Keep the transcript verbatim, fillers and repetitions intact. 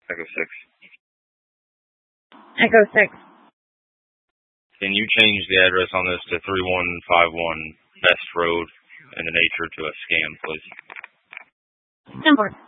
Echo six. Echo six. Can you change the address on this to three one five one Best Road and the nature to a scam, please? ten four.